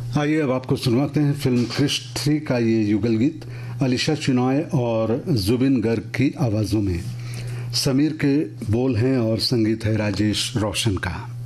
आइए अब आपको सुनवाते हैं फिल्म क्रिश 3 का ये युगल गीत अलीशा चिनॉय और जुबिन गर्ग की आवाज़ों में। समीर के बोल हैं और संगीत है राजेश रोशन का।